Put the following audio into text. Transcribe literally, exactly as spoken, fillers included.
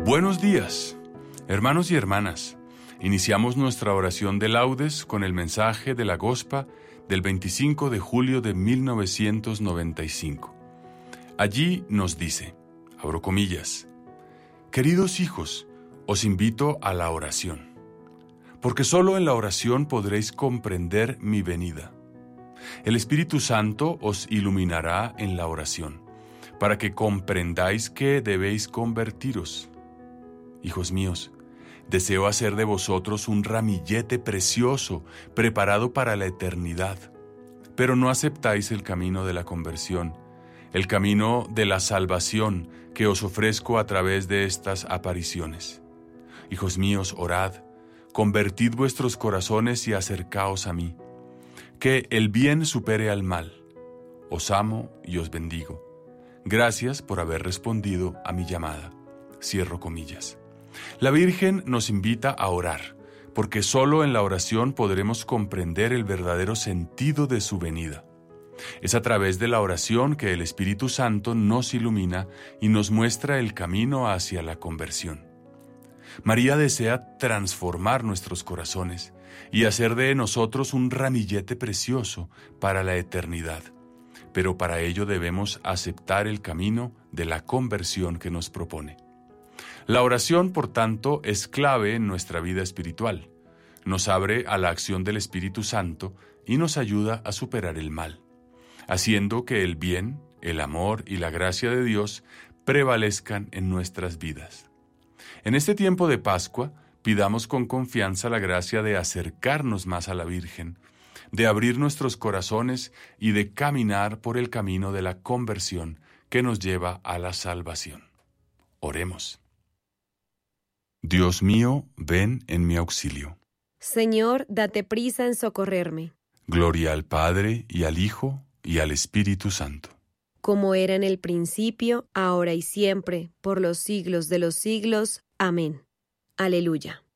Buenos días, hermanos y hermanas. Iniciamos nuestra oración de laudes con el mensaje de la Gospa del veinticinco de julio de mil novecientos noventa y cinco. Allí nos dice, abro comillas, queridos hijos, os invito a la oración, porque solo en la oración podréis comprender mi venida. El Espíritu Santo os iluminará en la oración, para que comprendáis que debéis convertiros. Hijos míos, deseo hacer de vosotros un ramillete precioso, preparado para la eternidad. Pero no aceptáis el camino de la conversión, el camino de la salvación que os ofrezco a través de estas apariciones. Hijos míos, orad, convertid vuestros corazones y acercaos a mí. Que el bien supere al mal. Os amo y os bendigo. Gracias por haber respondido a mi llamada. Cierro comillas. La Virgen nos invita a orar, porque solo en la oración podremos comprender el verdadero sentido de su venida. Es a través de la oración que el Espíritu Santo nos ilumina y nos muestra el camino hacia la conversión. María desea transformar nuestros corazones y hacer de nosotros un ramillete precioso para la eternidad. Pero para ello debemos aceptar el camino de la conversión que nos propone. La oración, por tanto, es clave en nuestra vida espiritual. Nos abre a la acción del Espíritu Santo y nos ayuda a superar el mal, haciendo que el bien, el amor y la gracia de Dios prevalezcan en nuestras vidas. En este tiempo de Pascua, pidamos con confianza la gracia de acercarnos más a la Virgen, de abrir nuestros corazones y de caminar por el camino de la conversión que nos lleva a la salvación. Oremos. Dios mío, ven en mi auxilio. Señor, date prisa en socorrerme. Gloria al Padre, y al Hijo, y al Espíritu Santo. Como era en el principio, ahora y siempre, por los siglos de los siglos. Amén. Aleluya.